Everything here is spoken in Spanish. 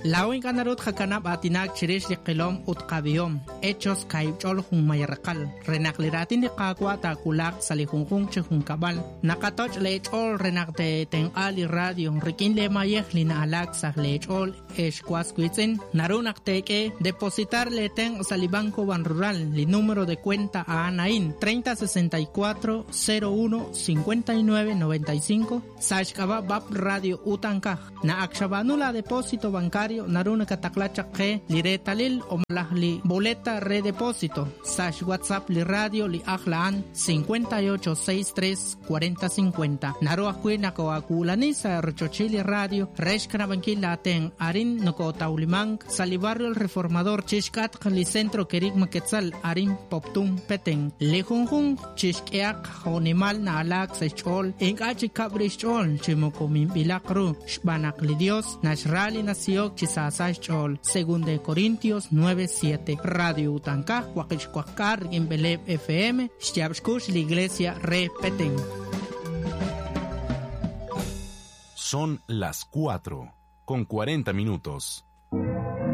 La oin ganarut hakanab atinak chirish li qilom utqabiom hechos kaibchol hun mayarqal renakliratin li qaqwa takulak salihunjun chihun kabal nakatoch lechol renakte tenqali radio rikin le mayeh lina alak sah lechol eshkwasquitzen narunak teke depositar le ten salibanco ban rural li número de cuenta a Anain 3064 01 59 95 sashkaba bab radio utankaj na akshabanula depósito bancario naruna kataklacha que lire talil o malahli boleta redepósito sash WhatsApp li radio li ahlaan 5863 4050 naru akwina ko akulani sa rochochili radio reshkana bankila ten arin noko taulimang salibarrio el reformador chishkat li centro kerik maketzal arin poptum peten lejunjun chishkeak honimal na alak sechol en achi kabrichol chimokomim bilakru shbanak li dios nashrali nasiok chisasach chol según de Corintios 9:7 radio utankaj wakishkwakar en Beleb FM Shtiabshkush la iglesia repeten. Son las 4:40.